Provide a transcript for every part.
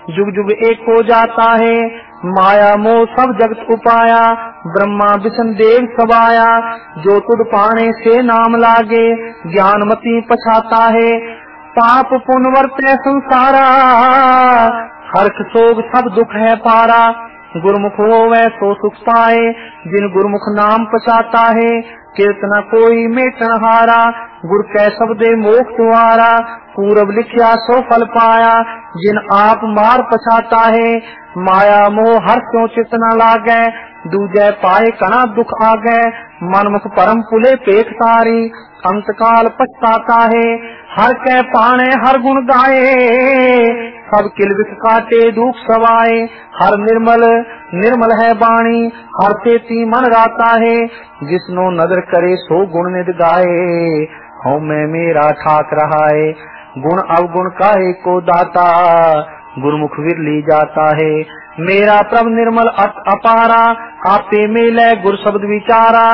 जुग जुग एक हो जाता है। माया मोह सब जगत उपाया, ब्रह्मा विष्णु देव सब आया। जो तुद पाने से नाम लागे, ज्ञानमती पछाता है। पाप पुण्य वर्ते संसारा, हर्ष शोक सब दुख है पारा। गुरुमुख होवे सो सुख पाए, जिन गुरुमुख नाम पछाता है। कीर्तना कोई मेटन हारा, गुर कै शब्दे मोक्ष द्वारा। पूरब लिखिया सो फल पाया, जिन आप मार पछाता है। माया मोह हर क्यों चित न लागे, दूजे पाए कणा दुख आगे। मनमुख परम पुले पेट सारी, अंतकाल पछताता है। हर कै पाने हर गुण गाए, सब किलबिख काटे दुख सवाए। हर निर्मल निर्मल है वाणी, हर से मन राता है। जिसनो नजर करे सो गुण निध गाए, हूँ मैं मेरा ठाक रहा है। गुण अवगुण काहे को दाता, गुरुमुख विरली जाता है। मेरा प्रभ निर्मल अपारा, आपे मेले गुर शब्द विचारा।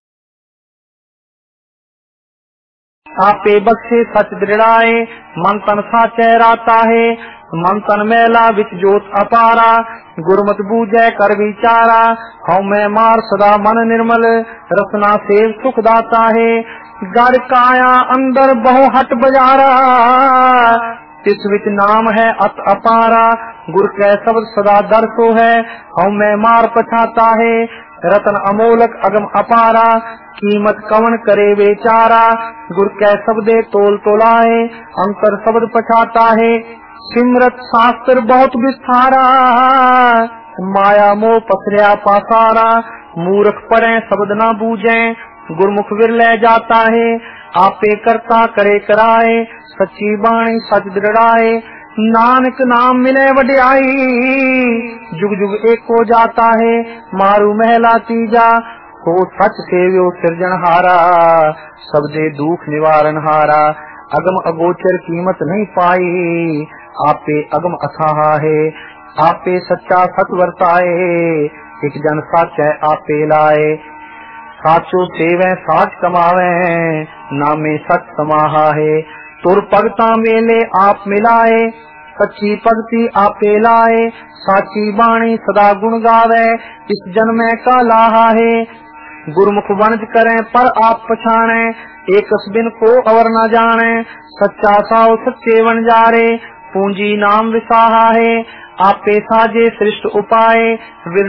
आपे बख्शे सच दृढ़ाए, मन तन साचे राता है। मन तन मैला विच जोत अपारा, गुरमत बूझे कर विचारा। हूँ मैं मार सदा मन निर्मल, रसना सेव सुख दाता है। घर काया अंदर बहु हट बजारा, तिस विच नाम है अत अपारा। गुर कै शब्द सदा दर्शो है, हूँ मैं मार पछाता है। रतन अमोलक अगम अपारा, कीमत कवन करे बेचारा। गुर कै शब्दे तोल तोलाए, अंतर शब्द पछाता है। सिमरत शास्त्र बहुत विस्तारा, माया मोह पसरिया पासारा। मूर्ख पढ़े शब्द न बूझे, गुरमुख विरले जाता है। आपे करता करे कराए, सच्ची बाणी सच दृढ़ाए। नानक नाम मिले वड्याई, जुग जुग एक हो जाता है। मारू महला तीजा, हो सच सेव्यो सिरजनहारा। सबदे दुख निवारण हारा, अगम अगोचर कीमत नहीं पाई। आपे अगम अथाहा है, आपे सच्चा सत वर्ताए। एक जन साचे आपे लाए, साचो सेवे साच कमावे। नामे सच समाहा है, तुर भगता मेले आप मिलाए। सच्ची भक्ति आपे लाए, साची बाणी सदा गुण गावे। इस जन्म का लाहा है, गुरुमुख वंज करें पर आप पछाणे। एक बिन को अवर न जाने, सच्चा साव सच्चे वन जारे। पूंजी नाम विसाहा है, आपे साजे सृष्ट उपाय।